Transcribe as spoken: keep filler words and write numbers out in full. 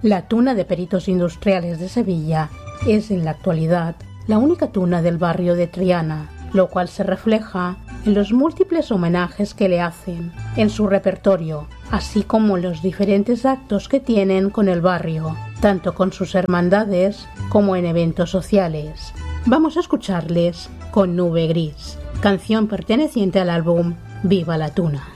La tuna de Peritos Industriales de Sevilla es en la actualidad la única tuna del barrio de Triana, lo cual se refleja en los múltiples homenajes que le hacen en su repertorio, así como en los diferentes actos que tienen con el barrio, tanto con sus hermandades como en eventos sociales. Vamos a escucharles con Nube Gris, canción perteneciente al álbum Viva la Tuna.